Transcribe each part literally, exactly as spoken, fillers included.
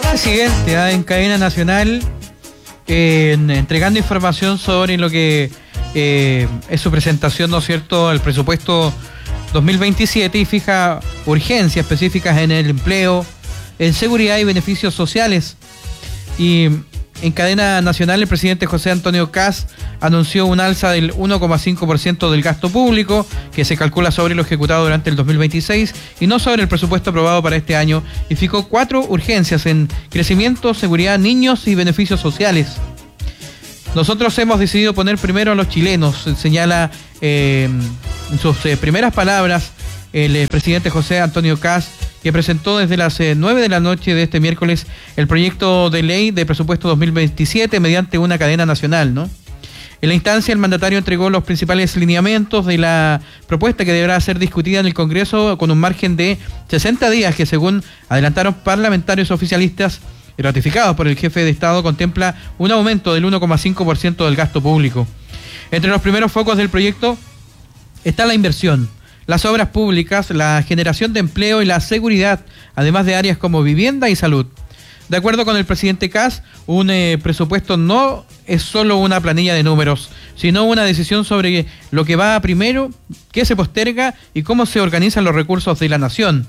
Presidente, ¿eh? en cadena nacional, eh, entregando información sobre lo que eh, es su presentación, ¿no es cierto?, al presupuesto dos mil veintisiete y fija urgencias específicas en el empleo, en seguridad y beneficios sociales. Y en cadena nacional, el presidente José Antonio Kast anunció un alza del uno coma cinco por ciento del gasto público, que se calcula sobre lo ejecutado durante el dos mil veintiséis y no sobre el presupuesto aprobado para este año, y fijó cuatro urgencias en crecimiento, seguridad, niños y beneficios sociales. Nosotros hemos decidido poner primero a los chilenos, señala eh, en sus eh, primeras palabras el eh, presidente José Antonio Kast, que presentó desde las eh, nueve de la noche de este miércoles el proyecto de ley de presupuesto dos mil veintisiete mediante una cadena nacional, ¿no? En la instancia, el mandatario entregó los principales lineamientos de la propuesta que deberá ser discutida en el Congreso con un margen de sesenta días que, según adelantaron parlamentarios oficialistas y ratificados por el jefe de Estado, contempla un aumento del uno coma cinco por ciento del gasto público. Entre los primeros focos del proyecto está la inversión, las obras públicas, la generación de empleo y la seguridad, además de áreas como vivienda y salud. De acuerdo con el presidente Kast, un eh, presupuesto no es solo una planilla de números, sino una decisión sobre lo que va primero, qué se posterga y cómo se organizan los recursos de la nación.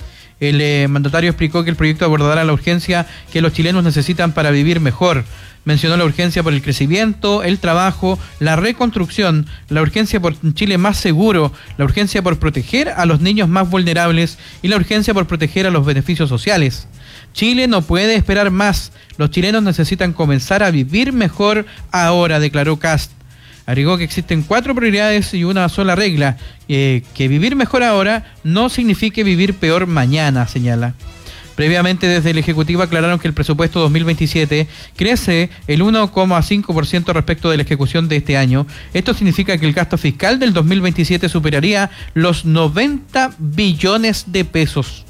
El eh, mandatario explicó que el proyecto abordará la urgencia que los chilenos necesitan para vivir mejor. Mencionó la urgencia por el crecimiento, el trabajo, la reconstrucción, la urgencia por un Chile más seguro, la urgencia por proteger a los niños más vulnerables y la urgencia por proteger a los beneficios sociales. Chile no puede esperar más. Los chilenos necesitan comenzar a vivir mejor ahora, declaró Kast. Agregó que existen cuatro prioridades y una sola regla, eh, que vivir mejor ahora no signifique vivir peor mañana, señala. Previamente, desde el Ejecutivo aclararon que el presupuesto dos mil veintisiete crece el uno coma cinco por ciento respecto de la ejecución de este año. Esto significa que el gasto fiscal del dos mil veintisiete superaría los noventa billones de pesos.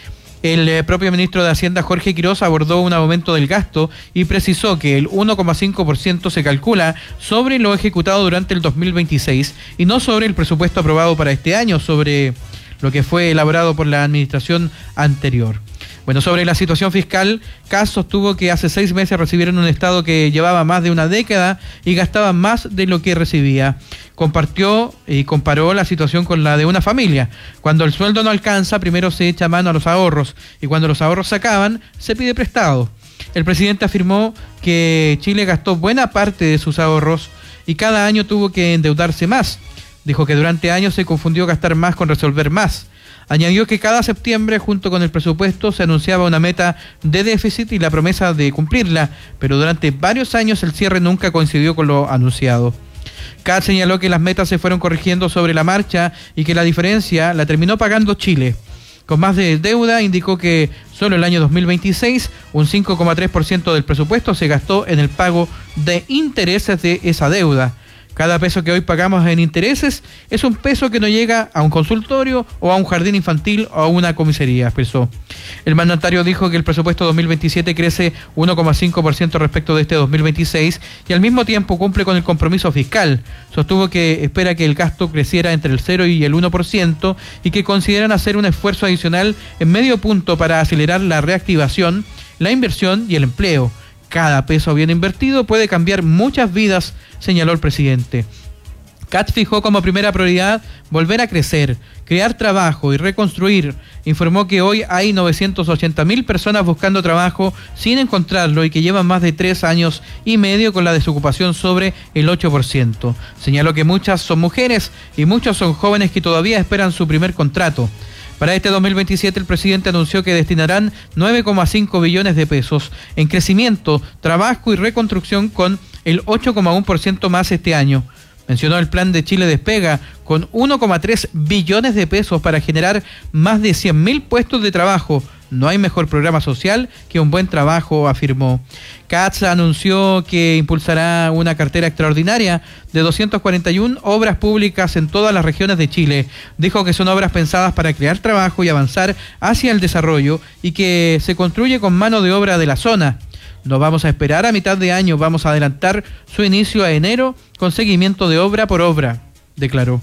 El eh, propio ministro de Hacienda, Jorge Quiroz, abordó un aumento del gasto y precisó que el uno coma cinco por ciento se calcula sobre lo ejecutado durante el dos mil veintiséis y no sobre el presupuesto aprobado para este año, sobre lo que fue elaborado por la administración anterior. Bueno, sobre la situación fiscal, Kast sostuvo que hace seis meses recibieron un Estado que llevaba más de una década y gastaba más de lo que recibía. Compartió y comparó la situación con la de una familia. Cuando el sueldo no alcanza, primero se echa mano a los ahorros y cuando los ahorros se acaban, se pide prestado. El presidente afirmó que Chile gastó buena parte de sus ahorros y cada año tuvo que endeudarse más. Dijo que durante años se confundió gastar más con resolver más. Añadió que cada septiembre, junto con el presupuesto, se anunciaba una meta de déficit y la promesa de cumplirla, pero durante varios años el cierre nunca coincidió con lo anunciado. Kast señaló que las metas se fueron corrigiendo sobre la marcha y que la diferencia la terminó pagando Chile. Con más de deuda, indicó que solo el año dos mil veintiséis, un cinco coma tres por ciento del presupuesto se gastó en el pago de intereses de esa deuda. Cada peso que hoy pagamos en intereses es un peso que no llega a un consultorio o a un jardín infantil o a una comisaría, expresó. El mandatario dijo que el presupuesto dos mil veintisiete crece uno coma cinco por ciento respecto de este dos mil veintiséis y al mismo tiempo cumple con el compromiso fiscal. Sostuvo que espera que el gasto creciera entre el cero y el uno por ciento y que consideran hacer un esfuerzo adicional en medio punto para acelerar la reactivación, la inversión y el empleo. Cada peso bien invertido puede cambiar muchas vidas, señaló el presidente. Kast fijó como primera prioridad volver a crecer, crear trabajo y reconstruir. Informó que hoy hay novecientas ochenta mil personas buscando trabajo sin encontrarlo y que llevan más de tres años y medio con la desocupación sobre el ocho por ciento. Señaló que muchas son mujeres y muchos son jóvenes que todavía esperan su primer contrato. Para este dos mil veintisiete, el presidente anunció que destinarán nueve coma cinco billones de pesos en crecimiento, trabajo y reconstrucción, con el ocho coma uno por ciento más este año. Mencionó el plan de Chile Despega con uno coma tres billones de pesos para generar más de cien mil puestos de trabajo. No hay mejor programa social que un buen trabajo, afirmó. Kast anunció que impulsará una cartera extraordinaria de doscientas cuarenta y una obras públicas en todas las regiones de Chile. Dijo que son obras pensadas para crear trabajo y avanzar hacia el desarrollo y que se construye con mano de obra de la zona. No vamos a esperar a mitad de año, vamos a adelantar su inicio a enero con seguimiento de obra por obra, declaró.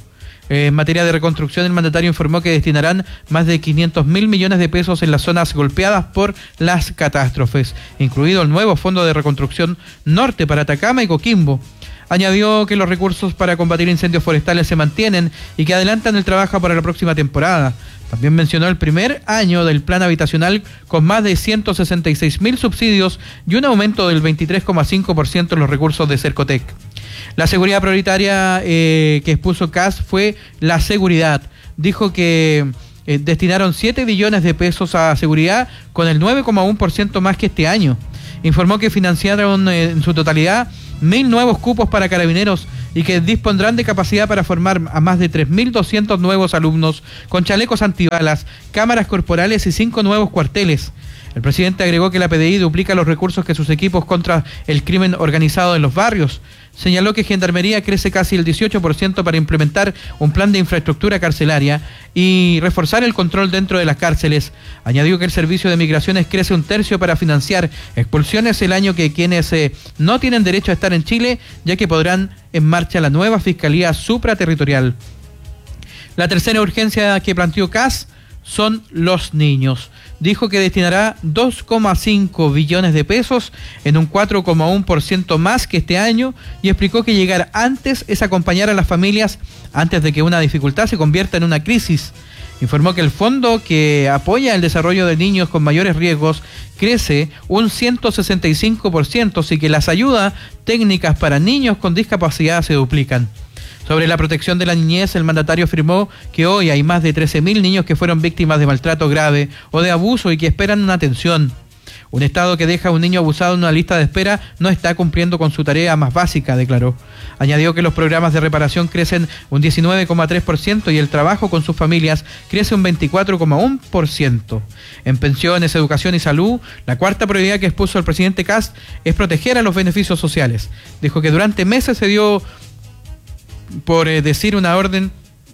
En materia de reconstrucción, el mandatario informó que destinarán más de quinientos mil millones de pesos en las zonas golpeadas por las catástrofes, incluido el nuevo Fondo de Reconstrucción Norte para Atacama y Coquimbo. Añadió que los recursos para combatir incendios forestales se mantienen y que adelantan el trabajo para la próxima temporada. También mencionó el primer año del plan habitacional con más de ciento sesenta y seis mil subsidios y un aumento del veintitrés coma cinco por ciento en los recursos de Cercotec. La seguridad prioritaria eh, que expuso C A S fue la seguridad. Dijo que eh, destinaron siete billones de pesos a seguridad con el nueve coma uno por ciento más que este año. Informó que financiaron eh, en su totalidad mil nuevos cupos para carabineros y que dispondrán de capacidad para formar a más de tres mil doscientos nuevos alumnos con chalecos antibalas, cámaras corporales y cinco nuevos cuarteles. El presidente agregó que la P D I duplica los recursos que sus equipos contra el crimen organizado en los barrios. Señaló que Gendarmería crece casi el dieciocho por ciento para implementar un plan de infraestructura carcelaria y reforzar el control dentro de las cárceles. Añadió que el Servicio de Migraciones crece un tercio para financiar expulsiones el año que quienes eh, no tienen derecho a estar en Chile, ya que podrán en marcha la nueva Fiscalía Supraterritorial. La tercera urgencia que planteó C A S son los niños. Dijo que destinará dos coma cinco billones de pesos en un cuatro coma uno por ciento más que este año y explicó que llegar antes es acompañar a las familias antes de que una dificultad se convierta en una crisis. Informó que el fondo que apoya el desarrollo de niños con mayores riesgos crece un ciento sesenta y cinco por ciento, así que las ayudas técnicas para niños con discapacidad se duplican. Sobre la protección de la niñez, el mandatario afirmó que hoy hay más de trece mil niños que fueron víctimas de maltrato grave o de abuso y que esperan una atención. Un Estado que deja a un niño abusado en una lista de espera no está cumpliendo con su tarea más básica, declaró. Añadió que los programas de reparación crecen un diecinueve coma tres por ciento y el trabajo con sus familias crece un veinticuatro coma uno por ciento. En pensiones, educación y salud, la cuarta prioridad que expuso el presidente C A S es proteger a los beneficios sociales. Dijo que durante meses se dio por eh, decir una orden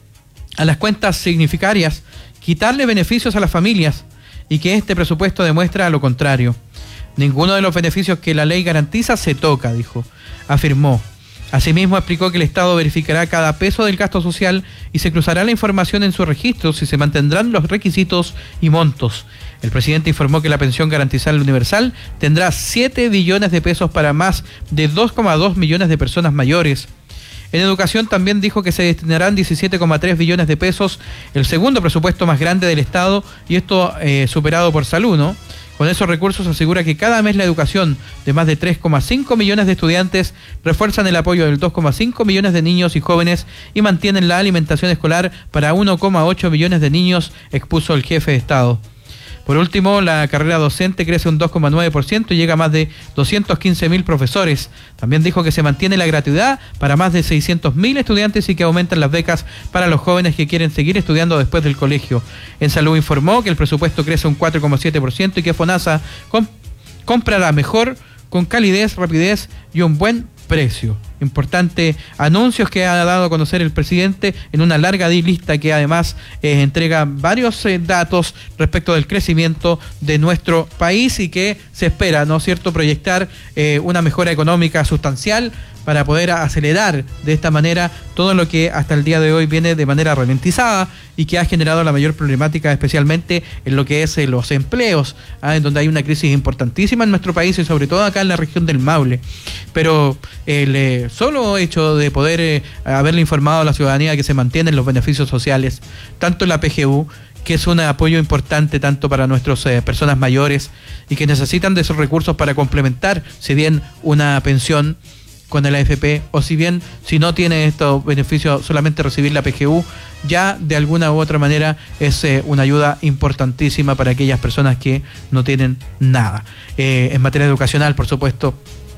a las cuentas significarias, quitarle beneficios a las familias y que este presupuesto demuestra lo contrario. Ninguno de los beneficios que la ley garantiza se toca, dijo, afirmó. Asimismo explicó que el Estado verificará cada peso del gasto social y se cruzará la información en su registro si se mantendrán los requisitos y montos. El presidente informó que la pensión garantizada universal tendrá siete billones de pesos para más de dos coma dos millones de personas mayores. En educación también dijo que se destinarán diecisiete coma tres billones de pesos, el segundo presupuesto más grande del Estado, y esto eh, superado por salud, ¿no? Con esos recursos asegura que cada mes la educación de más de tres coma cinco millones de estudiantes refuerzan el apoyo de dos coma cinco millones de niños y jóvenes y mantienen la alimentación escolar para uno coma ocho millones de niños, expuso el jefe de Estado. Por último, la carrera docente crece un dos coma nueve por ciento y llega a más de doscientos quince mil profesores. También dijo que se mantiene la gratuidad para más de seiscientos mil estudiantes y que aumentan las becas para los jóvenes que quieren seguir estudiando después del colegio. En salud informó que el presupuesto crece un cuatro coma siete por ciento y que FONASA comp- comprará mejor, con calidez, rapidez y un buen precio. Importante anuncios que ha dado a conocer el presidente en una larga lista que además eh, entrega varios eh, datos respecto del crecimiento de nuestro país y que se espera, ¿no es cierto?, proyectar eh, una mejora económica sustancial para poder acelerar de esta manera todo lo que hasta el día de hoy viene de manera ralentizada y que ha generado la mayor problemática, especialmente en lo que es eh, los empleos, ¿ah? En donde hay una crisis importantísima en nuestro país y sobre todo acá en la región del Maule. Pero el eh, solo hecho de poder eh, haberle informado a la ciudadanía que se mantienen los beneficios sociales, tanto en la P G U, que es un apoyo importante tanto para nuestras eh, personas mayores y que necesitan de esos recursos para complementar, si bien una pensión con el A F P, o si bien si no tiene estos beneficios solamente recibir la P G U, ya de alguna u otra manera es eh, una ayuda importantísima para aquellas personas que no tienen nada. Eh, en materia educacional, por supuesto,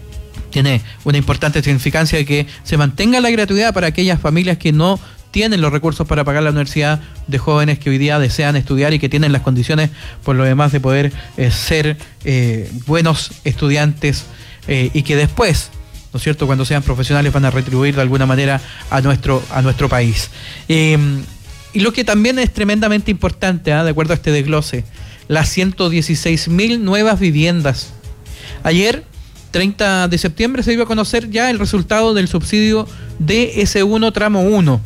tiene una importante significancia de que se mantenga la gratuidad para aquellas familias que no tienen los recursos para pagar la universidad, de jóvenes que hoy día desean estudiar y que tienen las condiciones por lo demás de poder eh, ser eh, buenos estudiantes eh, y que después, ¿no es cierto?, cuando sean profesionales van a retribuir de alguna manera a nuestro, a nuestro país. Eh, y lo que también es tremendamente importante, ¿eh? de acuerdo a este desglose, las ciento dieciséis mil nuevas viviendas. Ayer, treinta de septiembre, se dio a conocer ya el resultado del subsidio D S uno tramo uno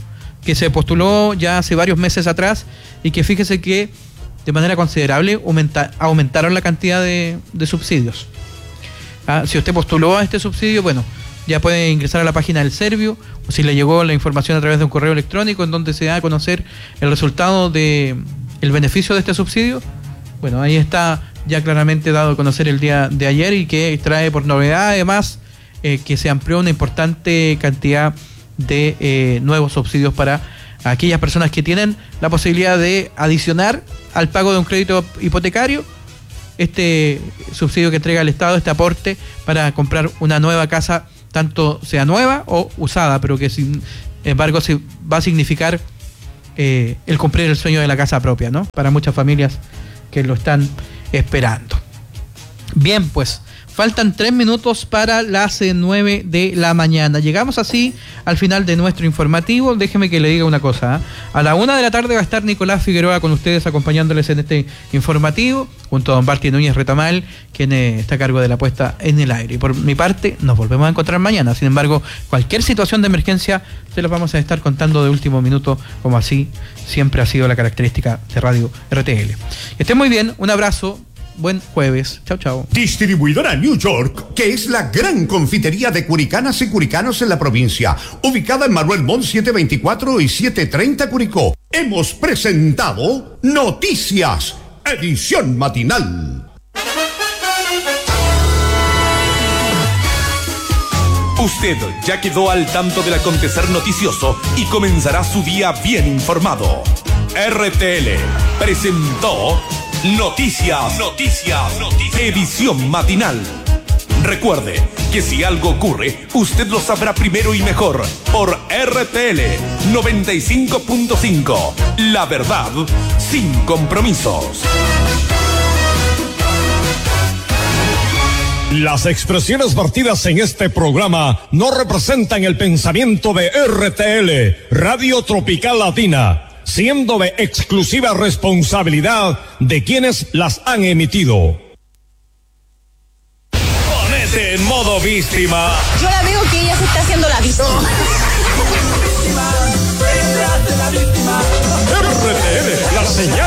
que se postuló ya hace varios meses atrás y que fíjese que de manera considerable aumenta, aumentaron la cantidad de, de subsidios. Ah, si usted postuló a este subsidio, bueno, ya puede ingresar a la página del Servio, o si le llegó la información a través de un correo electrónico en donde se da a conocer el resultado de el beneficio de este subsidio. Bueno, ahí está ya claramente dado a conocer el día de ayer y que trae por novedad además eh, que se amplió una importante cantidad de eh, nuevos subsidios para aquellas personas que tienen la posibilidad de adicionar al pago de un crédito hipotecario este subsidio que entrega el Estado, este aporte para comprar una nueva casa, tanto sea nueva o usada, pero que sin embargo se va a significar eh, el cumplir el sueño de la casa propia, ¿no? Para muchas familias que lo están esperando. Bien, pues faltan tres minutos para las nueve de la mañana. Llegamos así al final de nuestro informativo. Déjeme que le diga una cosa, ¿eh? A la una de la tarde va a estar Nicolás Figueroa con ustedes acompañándoles en este informativo, junto a don Barty Núñez Retamal, quien eh, está a cargo de la puesta en el aire. Y por mi parte, nos volvemos a encontrar mañana. Sin embargo, cualquier situación de emergencia se los vamos a estar contando de último minuto, como así siempre ha sido la característica de Radio R T L. Que estén muy bien, un abrazo. Buen jueves. Chao, chao. Distribuidora New York, que es la gran confitería de curicanas y curicanos en la provincia, ubicada en Manuel Montt setecientos veinticuatro y setecientos treinta Curicó. Hemos presentado Noticias, edición matinal. Usted ya quedó al tanto del acontecer noticioso y comenzará su día bien informado. R T L presentó Noticias, Noticias, Noticias, edición matinal. Recuerde que si algo ocurre, usted lo sabrá primero y mejor por R T L noventa y cinco punto cinco. La verdad sin compromisos. Las expresiones vertidas en este programa no representan el pensamiento de R T L, Radio Tropical Latina, siendo de exclusiva responsabilidad de quienes las han emitido. Ponete en modo víctima. Yo la veo que ella se está haciendo la víctima. R T L, la señal.